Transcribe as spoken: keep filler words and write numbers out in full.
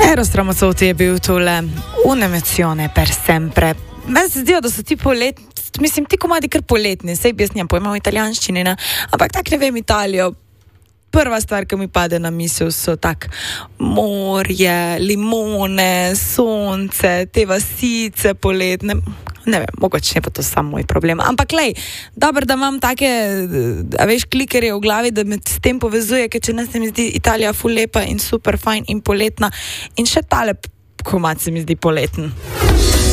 Eros Ramazzotti je bil tole Un'emozione per sempre. Meni se zdijo, da so ti poletni, mislim, ti komadi kar poletni, sej bi jaz njem pojma v italijanščini, ne? Ampak tak ne vem Italijo. Prva stvar, ki mi pade na misel, so tak morje, limone, sonce, te vasice poletne. Ne vem, mogoče je pa to samo moj problem. Ampak lej, dobro, da imam take, a veš, klikerje v glavi, da me s tem povezuje, ker če ne se mi zdi Italija ful lepa in super fajn in poletna. In še tale komad se mi zdi poleten.